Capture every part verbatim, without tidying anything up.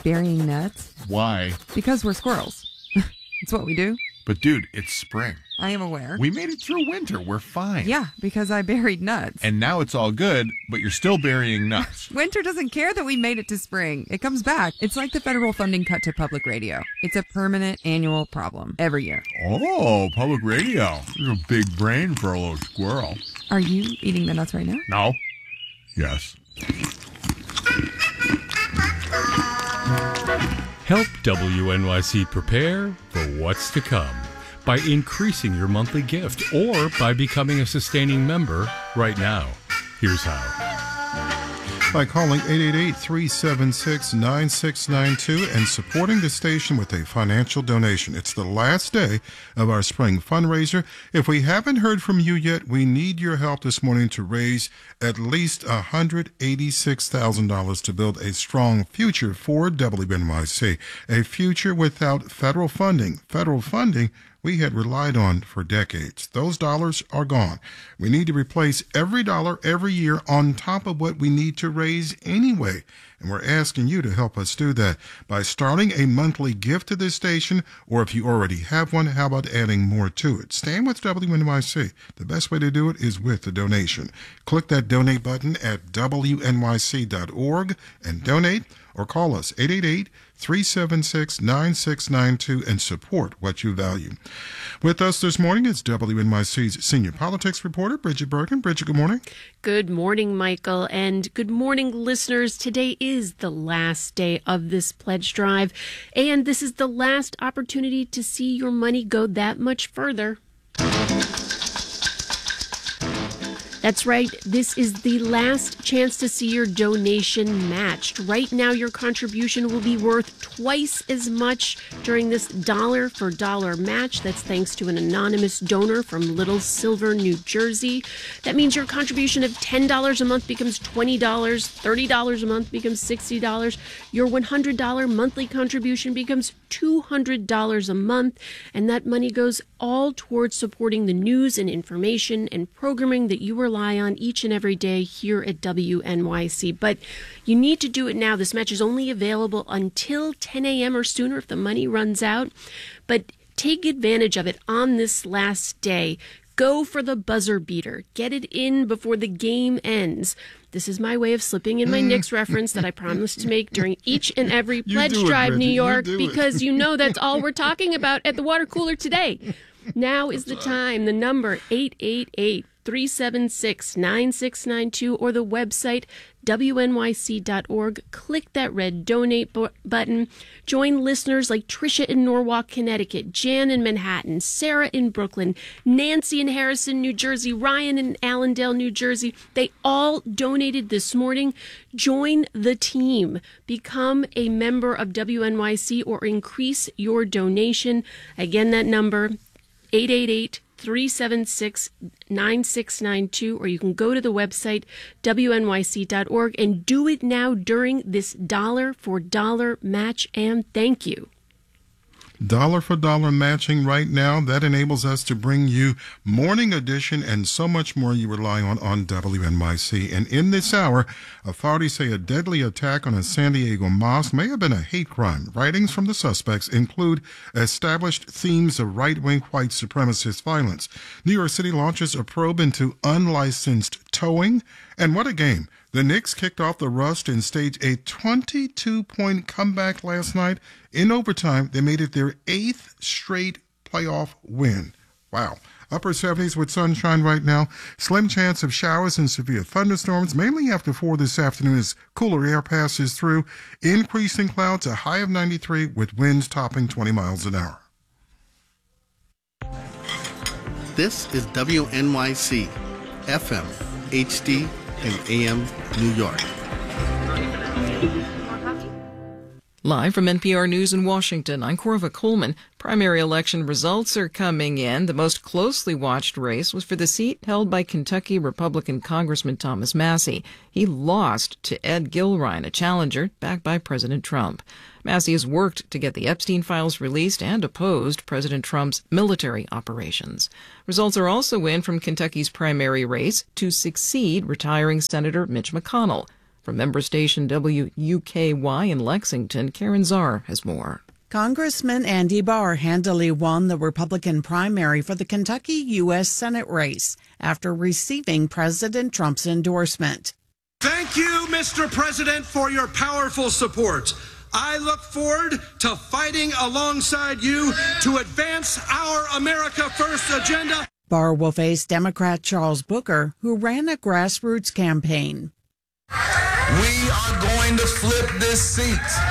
burying nuts? Why? Because we're squirrels. It's what we do. But dude, it's spring. I am aware. We made it through winter. We're fine. Yeah, because I buried nuts. And now it's all good, but you're still burying nuts. Winter doesn't care that we made it to spring. It comes back. It's like the federal funding cut to public radio. It's a permanent annual problem every year. Oh, public radio. You're a big brain for a little squirrel. Are you eating the nuts right now? No. Yes. Help W N Y C prepare for what's to come by increasing your monthly gift or by becoming a sustaining member right now. Here's how. By calling eight eight eight, three seven six, nine six nine two and supporting the station with a financial donation. It's the last day of our spring fundraiser. If we haven't heard from you yet, we need your help this morning to raise at least one hundred eighty-six thousand dollars to build a strong future for W N Y C, a future without federal funding. Federal funding we had relied on for decades. Those dollars are gone. We need to replace every dollar every year on top of what we need to raise anyway. And we're asking you to help us do that by starting a monthly gift to this station, or if you already have one, how about adding more to it? Stand with W N Y C. The best way to do it is with a donation. Click that donate button at W N Y C dot org and donate, or call us eight eight eight, three seven six, nine six nine two and support what you value. With us this morning is W N Y C's senior politics reporter, Bridget Bergen. Bridget, good morning. Good morning, Michael, and good morning, listeners. Today is the last day of this pledge drive, and this is the last opportunity to see your money go that much further. That's right. This is the last chance to see your donation matched. Right now, your contribution will be worth twice as much during this dollar for dollar match. That's thanks to an anonymous donor from Little Silver, New Jersey. That means your contribution of ten dollars a month becomes twenty dollars, thirty dollars a month becomes sixty dollars. Your one hundred dollars monthly contribution becomes two hundred dollars a month, and that money goes all towards supporting the news and information and programming that you rely on each and every day here at W N Y C. But you need to do it now. This match is only available until ten a.m. or sooner if the money runs out. But take advantage of it on this last day. Go for the buzzer beater. Get it in before the game ends. This is my way of slipping in my Knicks reference that I promised to make during each and every pledge drive, New York, because you know that's all we're talking about at the water cooler today. Now is the time. The number eight eight eight, three seven six, nine six nine two or the website W N Y C dot org. Click that red donate bu- button. Join listeners like Tricia in Norwalk, Connecticut, Jan in Manhattan, Sarah in Brooklyn, Nancy in Harrison, New Jersey, Ryan in Allendale, New Jersey. They all donated this morning. Join the team. Become a member of W N Y C or increase your donation. Again, that number, eight eight eight, three seven six, nine six nine two, or you can go to the website W N Y C dot org and do it now during this dollar for dollar match, and thank you. Dollar for dollar matching right now. That enables us to bring you Morning Edition and so much more you rely on on W N Y C. And in this hour, authorities say a deadly attack on a San Diego mosque may have been a hate crime. Writings from the suspects include established themes of right-wing white supremacist violence. New York City launches a probe into unlicensed towing. And what a game. The Knicks kicked off the rust and staged a twenty-two point comeback last night. In overtime, they made it their eighth straight playoff win. Wow. Upper seventies with sunshine right now. Slim chance of showers and severe thunderstorms, mainly after four this afternoon as cooler air passes through. Increasing clouds, a high of ninety-three with winds topping twenty miles an hour. This is W N Y C, F M, H D, and A M New York. Live from N P R News in Washington, I'm Corva Coleman. Primary election results are coming in. The most closely watched race was for the seat held by Kentucky Republican Congressman Thomas Massie. He lost to Ed Gilrine, a challenger backed by President Trump. Massie has worked to get the Epstein files released and opposed President Trump's military operations. Results are also in from Kentucky's primary race to succeed retiring Senator Mitch McConnell. From member station W U K Y in Lexington, Karen Czar has more. Congressman Andy Barr handily won the Republican primary for the Kentucky U S Senate race after receiving President Trump's endorsement. Thank you, Mister President, for your powerful support. I look forward to fighting alongside you to advance our America First agenda. Barr will face Democrat Charles Booker, who ran a grassroots campaign. We are going to flip this seat.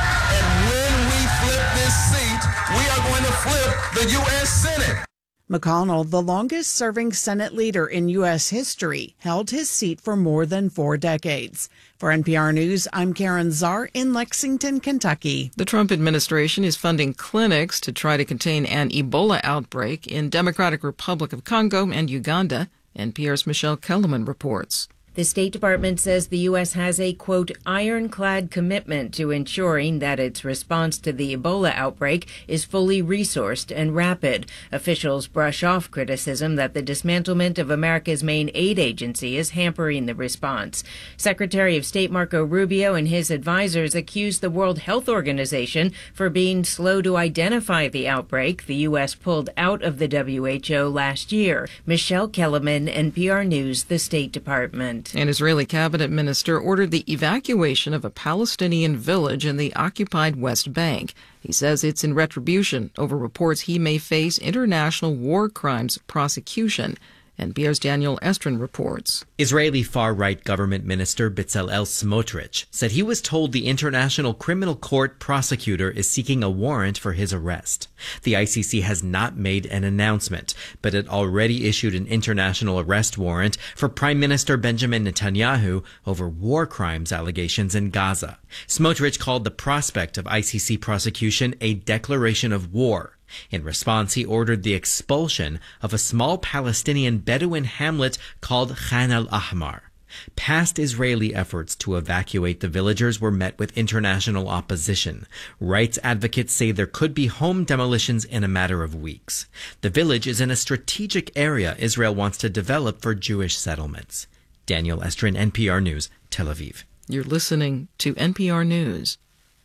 And when we flip this seat, we are going to flip the U S Senate. McConnell, the longest-serving Senate leader in U S history, held his seat for more than four decades. For N P R News, I'm Karen Czar in Lexington, Kentucky. The Trump administration is funding clinics to try to contain an Ebola outbreak in Democratic Republic of Congo and Uganda. N P R's Michelle Kellerman reports. The State Department says the U S has a, quote, ironclad commitment to ensuring that its response to the Ebola outbreak is fully resourced and rapid. Officials brush off criticism that the dismantlement of America's main aid agency is hampering the response. Secretary of State Marco Rubio and his advisors accused the World Health Organization for being slow to identify the outbreak. The U S pulled out of the W H O last year. Michelle Kellerman, N P R News, the State Department. An Israeli cabinet minister ordered the evacuation of a Palestinian village in the occupied West Bank. He says it's in retribution over reports he may face international war crimes prosecution. N P R's Daniel Estrin reports. Israeli far-right government minister Bezalel Smotrich said he was told the International Criminal Court prosecutor is seeking a warrant for his arrest. The I C C has not made an announcement, but it already issued an international arrest warrant for Prime Minister Benjamin Netanyahu over war crimes allegations in Gaza. Smotrich called the prospect of I C C prosecution a declaration of war. In response, he ordered the expulsion of a small Palestinian Bedouin hamlet called Khan al-Ahmar. Past Israeli efforts to evacuate the villagers were met with international opposition. Rights advocates say there could be home demolitions in a matter of weeks. The village is in a strategic area Israel wants to develop for Jewish settlements. Daniel Estrin, N P R News, Tel Aviv. You're listening to N P R News.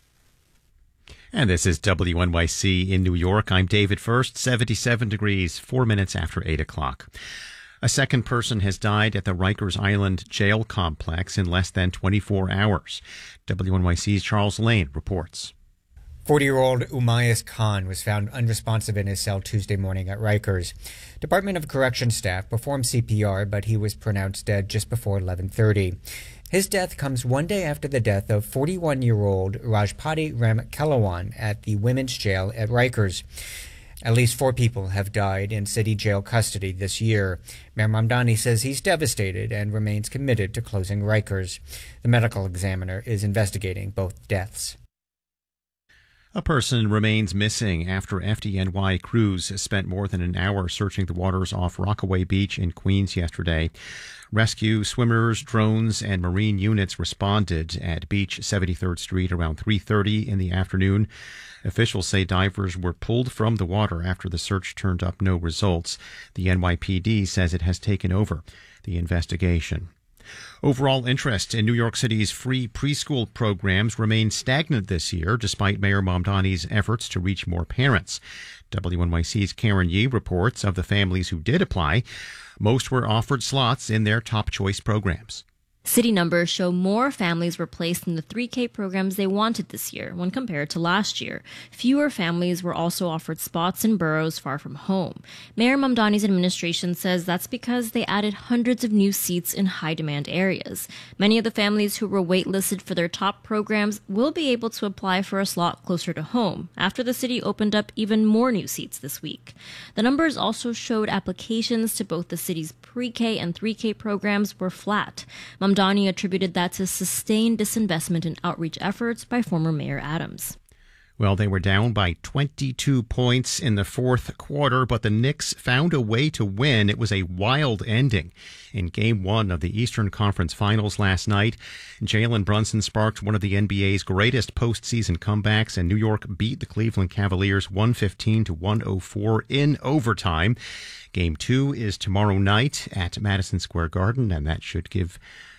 And this is W N Y C in New York. I'm David First, seventy-seven degrees, four minutes after eight o'clock. A second person has died at the Rikers Island jail complex in less than twenty-four hours. W N Y C's Charles Lane reports. forty-year-old Umayas Khan was found unresponsive in his cell Tuesday morning at Rikers. Department of Corrections staff performed C P R, but he was pronounced dead just before eleven thirty. His death comes one day after the death of forty-one-year-old Rajpati Ram Kalawan at the women's jail at Rikers. At least four people have died in city jail custody this year. Mayor Mamdani says he's devastated and remains committed to closing Rikers. The medical examiner is investigating both deaths. A person remains missing after F D N Y crews spent more than an hour searching the waters off Rockaway Beach in Queens yesterday. Rescue swimmers, drones, and marine units responded at Beach seventy-third Street around three thirty in the afternoon. Officials say divers were pulled from the water after the search turned up no results. The N Y P D says it has taken over the investigation. Overall interest in New York City's free preschool programs remained stagnant this year, despite Mayor Mamdani's efforts to reach more parents. W N Y C's Karen Yee reports of the families who did apply. Most were offered slots in their top choice programs. City numbers show more families were placed in the three K programs they wanted this year when compared to last year. Fewer families were also offered spots in boroughs far from home. Mayor Mamdani's administration says that's because they added hundreds of new seats in high-demand areas. Many of the families who were waitlisted for their top programs will be able to apply for a slot closer to home after the city opened up even more new seats this week. The numbers also showed applications to both the city's pre-K and three K programs were flat. Mamdani attributed that to sustained disinvestment in outreach efforts by former Mayor Adams. Well, they were down by twenty-two points in the fourth quarter, but the Knicks found a way to win. It was a wild ending in Game one of the Eastern Conference Finals last night. Jalen Brunson sparked one of the N B A's greatest postseason comebacks, and New York beat the Cleveland Cavaliers one fifteen to one oh four in overtime. Game two is tomorrow night at Madison Square Garden, and that should give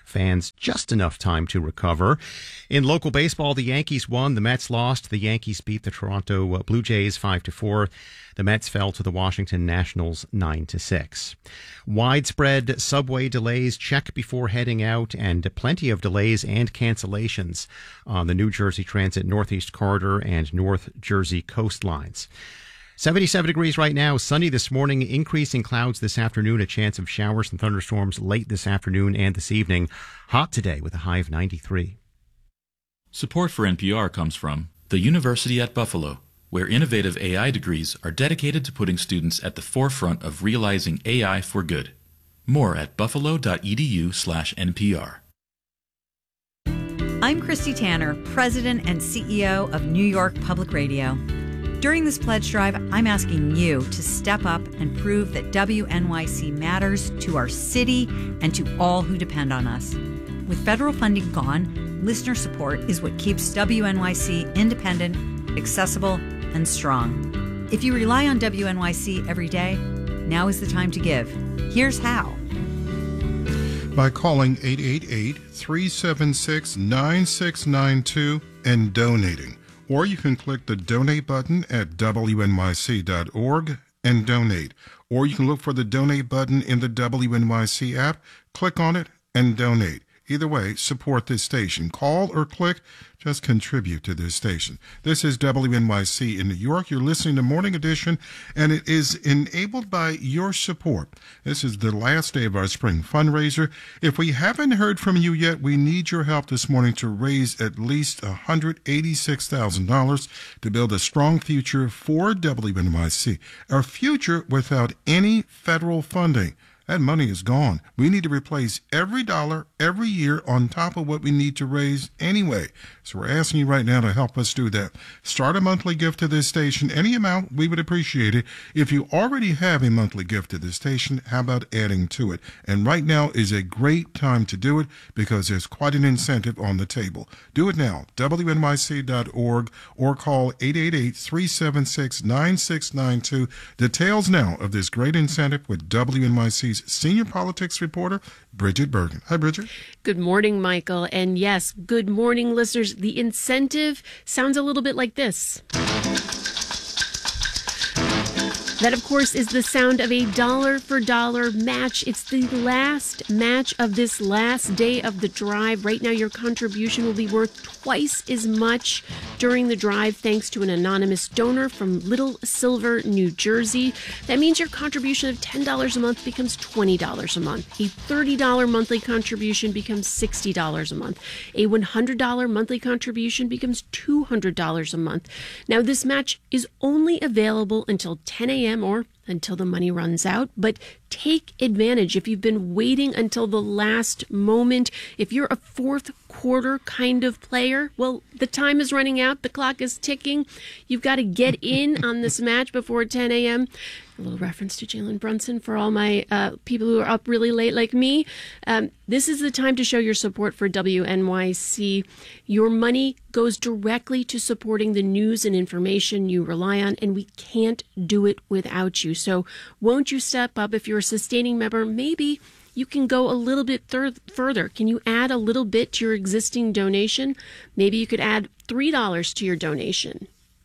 fans just enough time to recover. In local baseball, the Yankees won, the Mets lost. The Yankees beat the Toronto Blue Jays five to four. The Mets fell to the Washington Nationals nine to six. Widespread subway delays, check before heading out, and plenty of delays and cancellations on the New Jersey Transit Northeast Corridor and North Jersey coastlines. seventy-seven degrees right now, sunny this morning, increasing clouds this afternoon, a chance of showers and thunderstorms late this afternoon and this evening. Hot today with a high of ninety-three. Support for N P R comes from the University at Buffalo, where innovative A I degrees are dedicated to putting students at the forefront of realizing A I for good. More at buffalo.edu slash NPR. I'm Christy Tanner, President and C E O of New York Public Radio. During this pledge drive, I'm asking you to step up and prove that W N Y C matters to our city and to all who depend on us. With federal funding gone, listener support is what keeps W N Y C independent, accessible, and strong. If you rely on W N Y C every day, now is the time to give. Here's how. By calling eight eight eight, three seven six, nine six nine two and donating. Or you can click the donate button at W N Y C dot org and donate. Or you can look for the donate button in the W N Y C app, click on it, and donate. Either way, support this station. Call or click, just contribute to this station. This is W N Y C in New York. You're listening to Morning Edition, and it is enabled by your support. This is the last day of our spring fundraiser. If we haven't heard from you yet, we need your help this morning to raise at least one hundred eighty-six thousand dollars to build a strong future for W N Y C, a future without any federal funding. That money is gone. We need to replace every dollar every year on top of what we need to raise anyway. So we're asking you right now to help us do that. Start a monthly gift to this station. Any amount, we would appreciate it. If you already have a monthly gift to this station, how about adding to it? And right now is a great time to do it because there's quite an incentive on the table. Do it now, W N Y C dot org, or call eight eight eight, three seven six, nine six nine two. Details now of this great incentive with W N Y C's senior politics reporter, Bridget Bergen. Hi, Bridget. Good morning, Michael. And yes, good morning, listeners. The incentive sounds a little bit like this. That, of course, is the sound of a dollar-for-dollar match. It's the last match of this last day of the drive. Right now, your contribution will be worth twice as much during the drive, thanks to an anonymous donor from Little Silver, New Jersey. That means your contribution of ten dollars a month becomes twenty dollars a month. A thirty dollars monthly contribution becomes sixty dollars a month. A one hundred dollars monthly contribution becomes two hundred dollars a month. Now, this match is only available until ten a.m. or until the money runs out, but take advantage. If you've been waiting until the last moment, if you're a fourth quarter kind of player, well, the time is running out, the clock is ticking. You've got to get in on this match before ten a.m. A little reference to Jalen Brunson for all my uh, people who are up really late like me. Um, this is the time to show your support for W N Y C. Your money goes directly to supporting the news and information you rely on, and we can't do it without you. So won't you step up? If you're a sustaining member, maybe you can go a little bit thir- further. Can you add a little bit to your existing donation? Maybe you could add three dollars to your donation.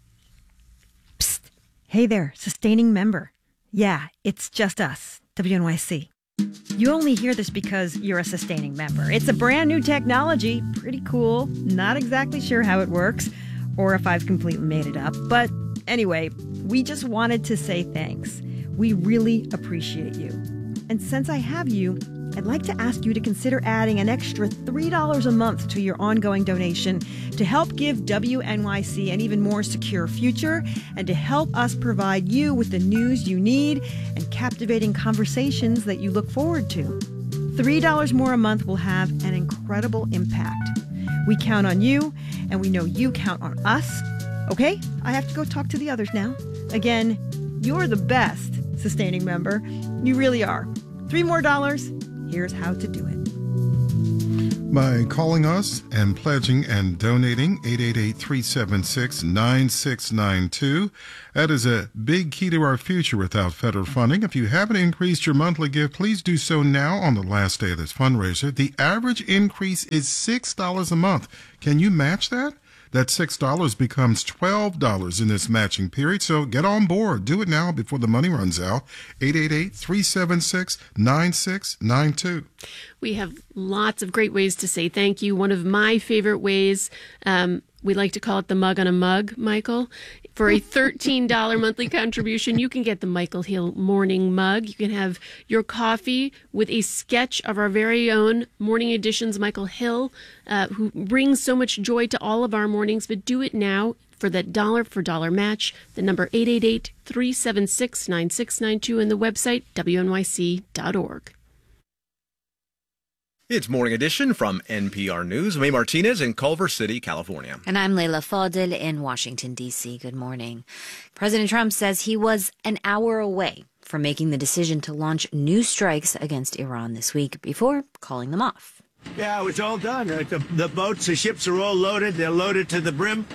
Psst. Hey there, sustaining member. Yeah, it's just us, W N Y C. You only hear this because you're a sustaining member. It's a brand new technology, pretty cool. Not exactly sure how it works or if I've completely made it up. But anyway, we just wanted to say thanks. We really appreciate you. And since I have you, I'd like to ask you to consider adding an extra three dollars a month to your ongoing donation to help give W N Y C an even more secure future and to help us provide you with the news you need and captivating conversations that you look forward to. three dollars more a month will have an incredible impact. We count on you, and we know you count on us. Okay, I have to go talk to the others now. Again, you're the best sustaining member. You really are. Three more dollars. Here's how to do it. by calling us and pledging and donating eight eight eight, three seven six, nine six nine two. That is a big key to our future without federal funding. If you haven't increased your monthly gift, please do so now on the last day of this fundraiser. The average increase is six dollars a month. Can you match that? That six dollars becomes twelve dollars in this matching period, so get on board. Do it now before the money runs out. eight eight eight, three seven six, nine six nine two. We have lots of great ways to say thank you. One of my favorite ways, um, we like to call it the mug on a mug, Michael. For a thirteen dollars monthly contribution, you can get the Michael Hill Morning Mug. You can have your coffee with a sketch of our very own Morning Edition's Michael Hill, uh, who brings so much joy to all of our mornings. But do it now for that dollar for dollar match. The number eight eight eight, three seven six, nine six nine two and the website W N Y C dot org. It's Morning Edition from N P R News. May Martinez in Culver City, California. And I'm Leila Fadel in Washington, D C. Good morning. President Trump says he was an hour away from making the decision to launch new strikes against Iran this week before calling them off. Yeah, it's all done. The, the boats, the ships are all loaded. They're loaded to the brim.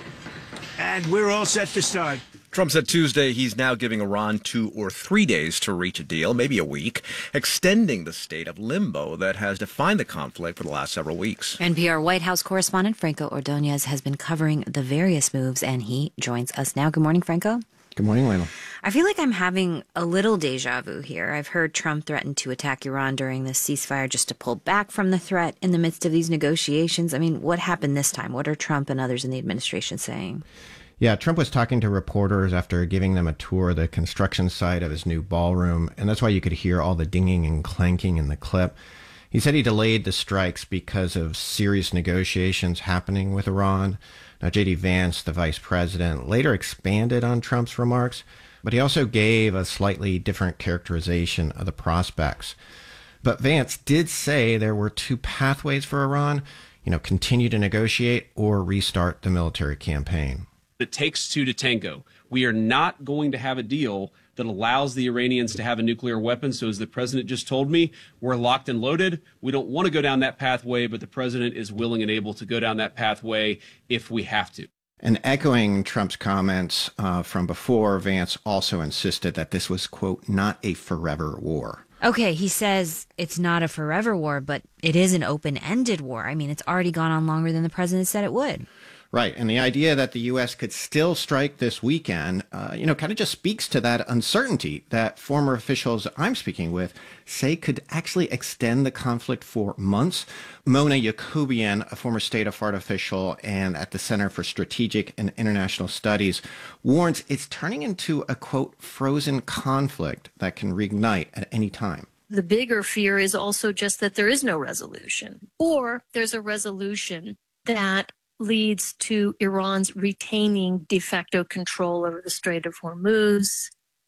And we're all set to start. Trump said Tuesday he's now giving Iran two or three days to reach a deal, maybe a week, extending the state of limbo that has defined the conflict for the last several weeks. N P R White House correspondent Franco Ordonez has been covering the various moves, and he joins us now. Good morning, Franco. Good morning, Layla. I feel like I'm having a little deja vu here. I've heard Trump threaten to attack Iran during this ceasefire just to pull back from the threat in the midst of these negotiations. I mean, what happened this time? What are Trump and others in the administration saying? Yeah, Trump was talking to reporters after giving them a tour of the construction site of his new ballroom, and that's why you could hear all the dinging and clanking in the clip. He said he delayed the strikes because of serious negotiations happening with Iran. Now, J D Vance, the vice president, later expanded on Trump's remarks, but he also gave a slightly different characterization of the prospects. But Vance did say there were two pathways for Iran, you know, continue to negotiate or restart the military campaign. It takes two to tango. We are not going to have a deal that allows the Iranians to have a nuclear weapon. So as the president just told me, we're locked and loaded. We don't want to go down that pathway, but the president is willing and able to go down that pathway if we have to. And echoing Trump's comments uh, from before, Vance also insisted that this was, quote, not a forever war. Okay, he says it's not a forever war, but it is an open-ended war. I mean, it's already gone on longer than the president said it would. Right. And the idea that the U S could still strike this weekend, uh, you know, kind of just speaks to that uncertainty that former officials I'm speaking with say could actually extend the conflict for months. Mona Yacoubian, a former State of Art official and at the Center for Strategic and International Studies, warns it's turning into a, quote, frozen conflict that can reignite at any time. The bigger fear is also just that there is no resolution, or there's a resolution that leads to Iran's retaining de facto control over the Strait of Hormuz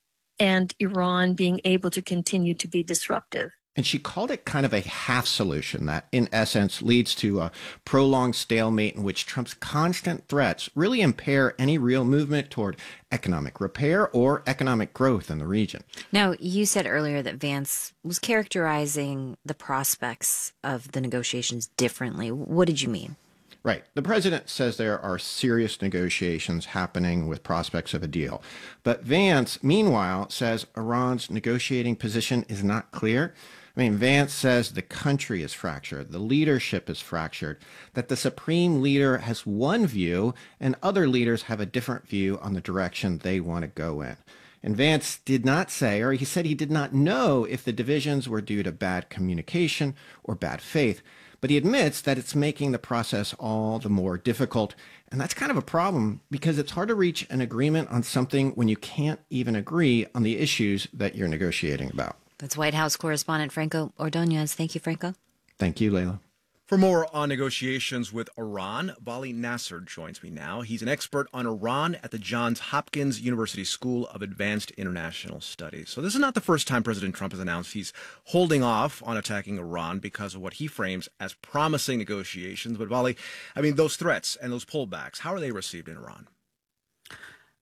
and Iran being able to continue to be disruptive. And she called it kind of a half solution that, in essence, leads to a prolonged stalemate in which Trump's constant threats really impair any real movement toward economic repair or economic growth in the region. Now, you said earlier that Vance was characterizing the prospects of the negotiations differently. What did you mean? Right. The president says there are serious negotiations happening with prospects of a deal. But Vance, meanwhile, says Iran's negotiating position is not clear. I mean, Vance says the country is fractured, the leadership is fractured, that the supreme leader has one view and other leaders have a different view on the direction they want to go in. And Vance did not say, or he said he did not know if the divisions were due to bad communication or bad faith. But he admits that it's making the process all the more difficult. And that's kind of a problem because it's hard to reach an agreement on something when you can't even agree on the issues that you're negotiating about. That's White House correspondent Franco Ordonez. Thank you, Franco. Thank you, Layla. For more on negotiations with Iran, Bali Nasser joins me now. He's an expert on Iran at the Johns Hopkins University School of Advanced International Studies. So this is not the first time President Trump has announced he's holding off on attacking Iran because of what he frames as promising negotiations. But Bali, I mean, those threats and those pullbacks, how are they received in Iran?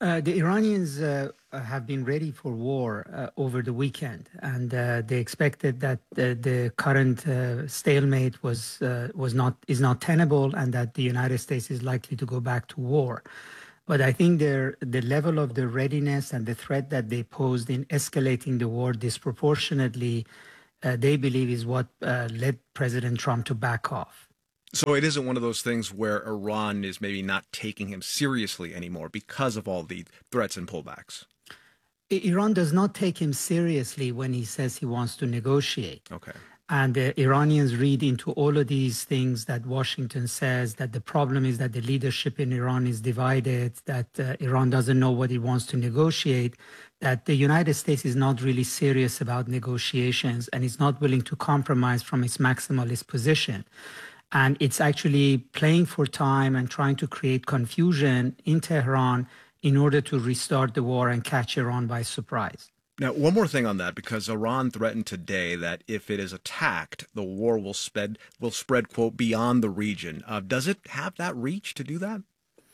Uh, the Iranians uh, have been ready for war uh, over the weekend, and uh, they expected that the, the current uh, stalemate was uh, was not is not tenable, and that the United States is likely to go back to war. But I think their the level of the readiness and the threat that they posed in escalating the war disproportionately, uh, they believe, is what uh, led President Trump to back off. So it isn't one of those things where Iran is maybe not taking him seriously anymore because of all the threats and pullbacks. Iran does not take him seriously when he says he wants to negotiate. Okay. And the Iranians read into all of these things that Washington says, that the problem is that the leadership in Iran is divided, that uh, Iran doesn't know what it wants to negotiate, that the United States is not really serious about negotiations and is not willing to compromise from its maximalist position. And it's actually playing for time and trying to create confusion in Tehran in order to restart the war and catch Iran by surprise. Now, one more thing on that, because Iran threatened today that if it is attacked, the war will spread, will spread, quote, beyond the region. Uh, does it have that reach to do that?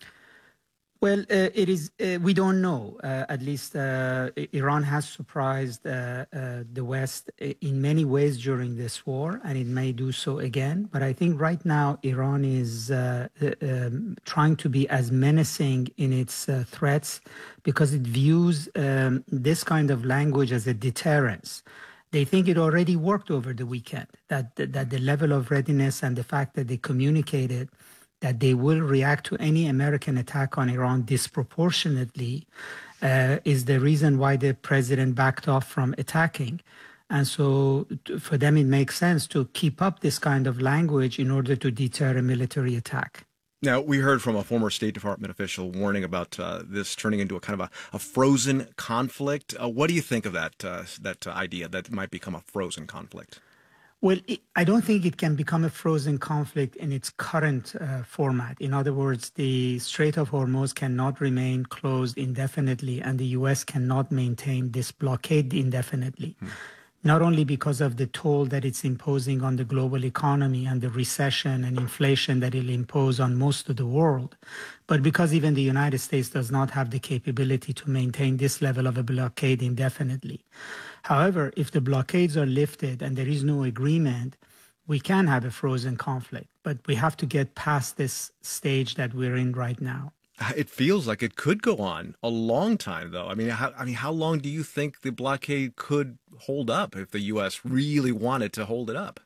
Well, uh, it is. Uh, we don't know. Uh, at least uh, Iran has surprised uh, uh, the West in many ways during this war, and it may do so again. But I think right now Iran is uh, uh, um, trying to be as menacing in its uh, threats because it views um, this kind of language as a deterrence. They think it already worked over the weekend, that, that the level of readiness and the fact that they communicated that they will react to any American attack on Iran disproportionately uh, is the reason why the president backed off from attacking. And so t- for them, it makes sense to keep up this kind of language in order to deter a military attack. Now, we heard from a former State Department official warning about uh, this turning into a kind of a, a frozen conflict. Uh, what do you think of that, uh, that uh, idea that it might become a frozen conflict? Well, it, I don't think it can become a frozen conflict in its current uh, format. In other words, the Strait of Hormuz cannot remain closed indefinitely, and the U S cannot maintain this blockade indefinitely. Hmm. Not only because of the toll that it's imposing on the global economy and the recession and inflation that it'll impose on most of the world, but because even the United States does not have the capability to maintain this level of a blockade indefinitely. However, if the blockades are lifted and there is no agreement, we can have a frozen conflict, but we have to get past this stage that we're in right now. It feels like it could go on a long time, though. I mean, how, I mean, how long do you think the blockade could hold up if the U S really wanted to hold it up?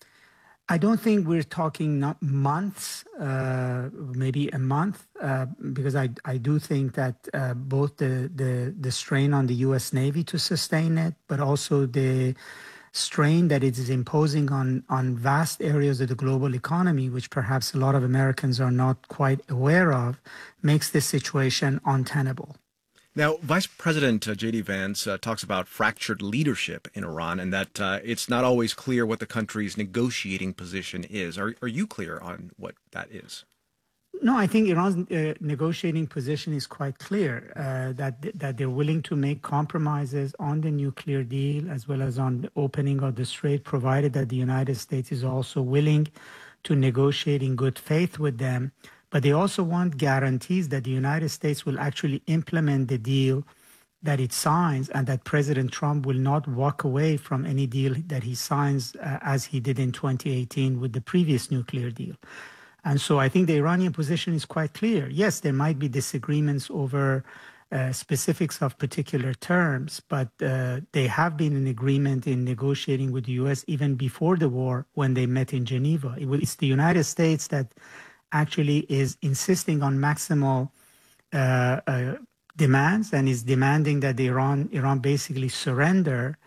I don't think we're talking not months, uh, maybe a month, uh, because I, I do think that uh, both the, the, the strain on the U S Navy to sustain it, but also the strain that it is imposing on, on vast areas of the global economy, which perhaps a lot of Americans are not quite aware of, makes this situation untenable. Now, Vice President uh, J D Vance uh, talks about fractured leadership in Iran and that uh, it's not always clear what the country's negotiating position is. Are, are you clear on what that is? No, I think Iran's uh, negotiating position is quite clear, uh, that that they're willing to make compromises on the nuclear deal as well as on the opening of the strait, provided that the United States is also willing to negotiate in good faith with them. But they also want guarantees that the United States will actually implement the deal that it signs and that President Trump will not walk away from any deal that he signs uh, as he did in twenty eighteen with the previous nuclear deal. And so I think the Iranian position is quite clear. Yes, there might be disagreements over uh, specifics of particular terms, but uh, they have been in agreement in negotiating with the U S even before the war when they met in Geneva. It was, it's the United States that actually is insisting on maximal uh, uh, demands and is demanding that the Iran Iran basically surrender,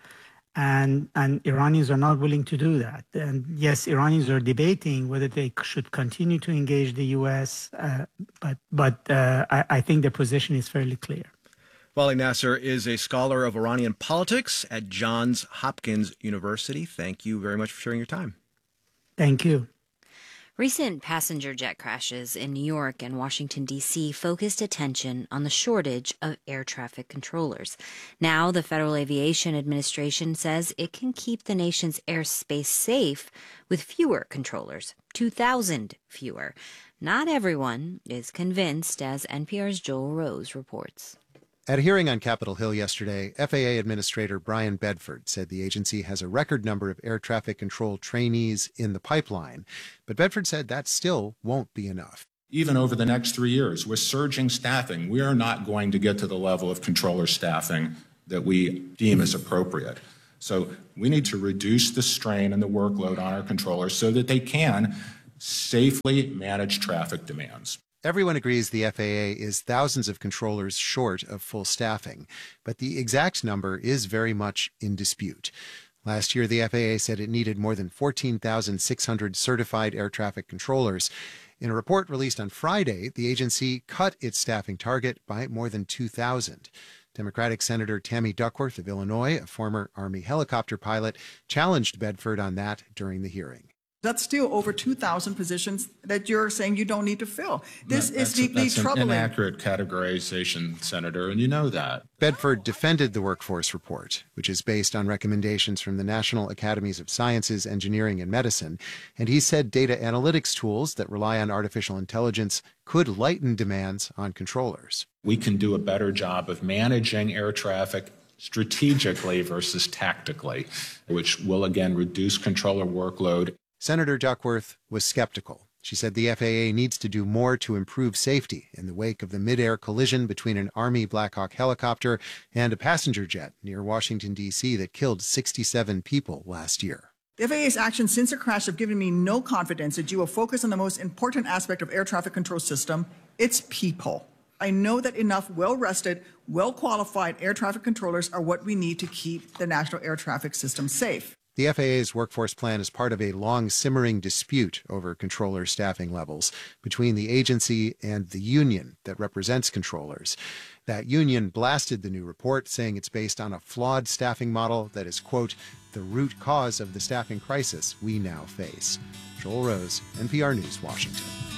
and and Iranians are not willing to do that. And yes, Iranians are debating whether they should continue to engage the U S, uh, but but uh, I, I think the position is fairly clear. Vali Nasser is a scholar of Iranian politics at Johns Hopkins University. Thank you very much for sharing your time. Thank you. Recent passenger jet crashes in New York and Washington, D C focused attention on the shortage of air traffic controllers. Now, the Federal Aviation Administration says it can keep the nation's airspace safe with fewer controllers, two thousand fewer. Not everyone is convinced, as N P R's Joel Rose reports. At a hearing on Capitol Hill yesterday, F A A Administrator Brian Bedford said the agency has a record number of air traffic control trainees in the pipeline. But Bedford said that still won't be enough. Even over the next three years, with surging staffing, we are not going to get to the level of controller staffing that we deem as appropriate. So we need to reduce the strain and the workload on our controllers so that they can safely manage traffic demands. Everyone agrees the F A A is thousands of controllers short of full staffing, but the exact number is very much in dispute. Last year, the F A A said it needed more than fourteen thousand six hundred certified air traffic controllers. In a report released on Friday, the agency cut its staffing target by more than two thousand. Democratic Senator Tammy Duckworth of Illinois, a former Army helicopter pilot, challenged Bedford on that during the hearing. That's still over two thousand positions that you're saying you don't need to fill. This That- is that's, deeply that's troubling. an inaccurate categorization, Senator, and you know that. Bedford defended the workforce report, which is based on recommendations from the National Academies of Sciences, Engineering, and Medicine, and he said data analytics tools that rely on artificial intelligence could lighten demands on controllers. We can do a better job of managing air traffic strategically versus tactically, which will again reduce controller workload. Senator Duckworth was skeptical. She said the F A A needs to do more to improve safety in the wake of the mid-air collision between an Army Black Hawk helicopter and a passenger jet near Washington, D C that killed sixty-seven people last year. The F A A's actions since the crash have given me no confidence that you will focus on the most important aspect of air traffic control system, its people. I know that enough well-rested, well-qualified air traffic controllers are what we need to keep the national air traffic system safe. The F A A's workforce plan is part of a long simmering dispute over controller staffing levels between the agency and the union that represents controllers. That union blasted the new report, saying it's based on a flawed staffing model that is, quote, the root cause of the staffing crisis we now face. Joel Rose, N P R News, Washington.